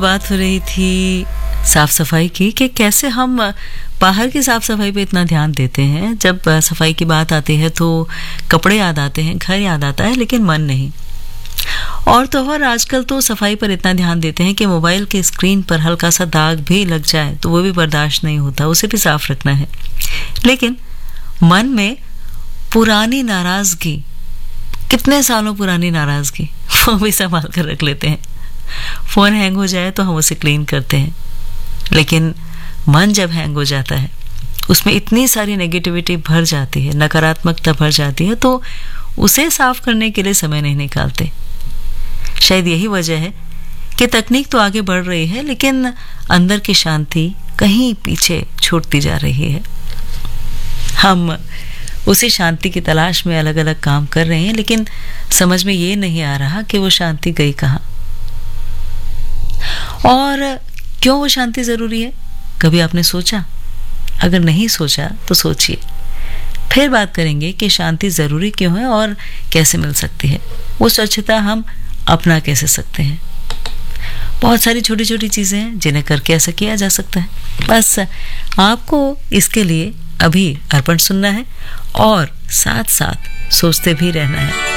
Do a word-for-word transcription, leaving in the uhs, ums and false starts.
बात हो रही थी साफ सफाई की कि कैसे हम बाहर की साफ सफाई पे इतना ध्यान देते हैं। जब सफाई की बात आती है तो कपड़े याद आते हैं, घर याद आता है, लेकिन मन नहीं। और तो और आजकल तो सफाई पर इतना ध्यान देते हैं कि मोबाइल के स्क्रीन पर हल्का सा दाग भी लग जाए तो वो भी बर्दाश्त नहीं होता, उसे भी साफ रखना है। लेकिन मन में पुरानी नाराजगी, कितने सालों पुरानी नाराजगी, वो भी संभाल कर रख लेते हैं। फोन हैंग हो जाए तो हम उसे क्लीन करते हैं, लेकिन मन जब हैंग हो जाता है, उसमें इतनी सारी नेगेटिविटी भर जाती है, नकारात्मकता भर जाती है, तो उसे साफ करने के लिए समय नहीं निकालते। शायद यही वजह है कि तकनीक तो आगे बढ़ रही है, लेकिन अंदर की शांति कहीं पीछे छूटती जा रही है। हम उसी शांति की तलाश में अलग अलग काम कर रहे हैं, लेकिन समझ में ये नहीं आ रहा कि वो शांति गई कहाँ और क्यों वो शांति जरूरी है। कभी आपने सोचा? अगर नहीं सोचा तो सोचिए। फिर बात करेंगे कि शांति जरूरी क्यों है और कैसे मिल सकती है। वो स्वच्छता हम अपना कैसे सकते हैं। बहुत सारी छोटी छोटी चीजें हैं जिन्हें करके ऐसा किया जा सकता है। बस आपको इसके लिए अभी अर्पण सुनना है और साथ साथ सोचते भी रहना है।